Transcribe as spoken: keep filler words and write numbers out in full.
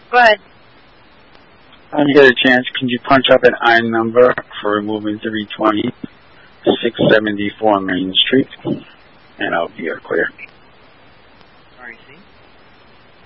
Go ahead. When you get a chance, can you punch up an I number for removing three twenty, six seventy-four Main Street? And I'll be clear. R E C?